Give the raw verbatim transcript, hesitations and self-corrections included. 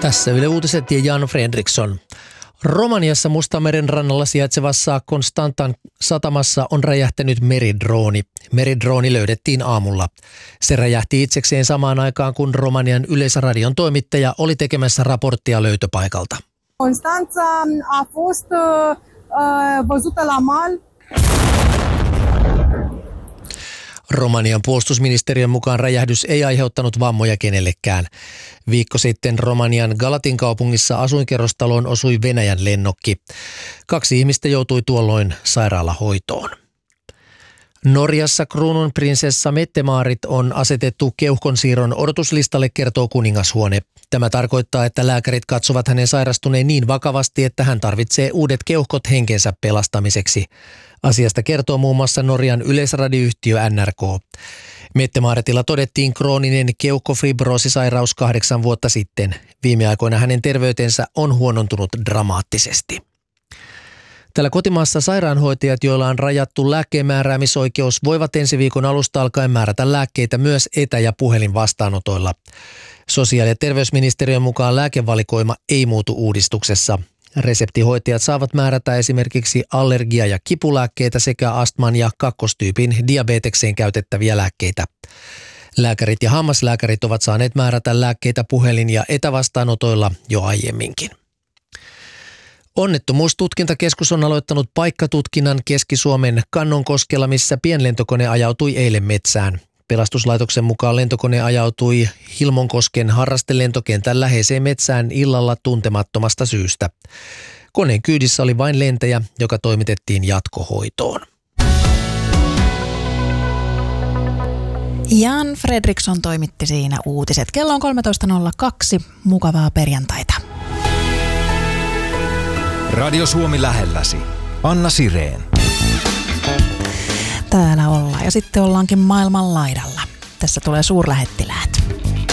Tässä Yle Uutiset ja Jan Fredriksson. Romaniassa Mustameren rannalla sijaitsevassa Constantan satamassa on räjähtänyt meridrooni. Meridrooni löydettiin aamulla. Se räjähti itsekseen samaan aikaan, kun Romanian Yleisradion toimittaja oli tekemässä raporttia löytöpaikalta. Constanța a fost văzută la mal. Romanian puolustusministeriön mukaan räjähdys ei aiheuttanut vammoja kenellekään. Viikko sitten Romanian Galatin kaupungissa asuinkerrostaloon osui Venäjän lennokki. Kaksi ihmistä joutui tuolloin sairaalahoitoon. Norjassa kruununprinsessa Mette-Maarit on asetettu keuhkonsiirron odotuslistalle, kertoo kuningashuone. Tämä tarkoittaa, että lääkärit katsovat hänen sairastuneen niin vakavasti, että hän tarvitsee uudet keuhkot henkensä pelastamiseksi. Asiasta kertoo muun muassa Norjan yleisradioyhtiö N R K. Mette-Maaretilla todettiin krooninen keuhkofibroosisairaus kahdeksan vuotta sitten. Viime aikoina hänen terveytensä on huonontunut dramaattisesti. Täällä kotimaassa sairaanhoitajat, joilla on rajattu lääkkeenmääräämisoikeus, voivat ensi viikon alusta alkaen määrätä lääkkeitä myös etä- ja puhelinvastaanotoilla. Sosiaali- ja terveysministeriön mukaan lääkevalikoima ei muutu uudistuksessa. Reseptihoitajat saavat määrätä esimerkiksi allergia- ja kipulääkkeitä sekä astman ja kakkostyypin diabetekseen käytettäviä lääkkeitä. Lääkärit ja hammaslääkärit ovat saaneet määrätä lääkkeitä puhelin- ja etävastaanotoilla jo aiemminkin. Onnettomuustutkintakeskus on aloittanut paikkatutkinnan Keski-Suomen Kannonkoskella, missä pienlentokone ajautui eilen metsään. Pelastuslaitoksen mukaan lentokone ajautui Hilmonkosken harrastelentokentän läheiseen metsään illalla tuntemattomasta syystä. Koneen kyydissä oli vain lentäjä, joka toimitettiin jatkohoitoon. Jan Fredriksson toimitti siinä uutiset. Kello on kolmetoista nolla kaksi. Mukavaa perjantaita. Radio Suomi lähelläsi. Anna Sireen. Täällä ollaan ja sitten ollaankin maailman laidalla. Tässä tulee suurlähettiläs.